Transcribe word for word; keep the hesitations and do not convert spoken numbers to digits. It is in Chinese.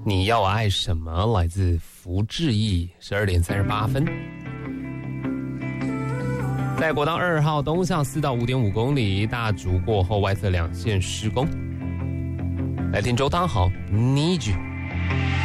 你要爱什么？来自福志毅，十二点三十八分。在国道二号东向四到五点五公里，大竹过后外侧两线施工。来听周汤豪 Need You。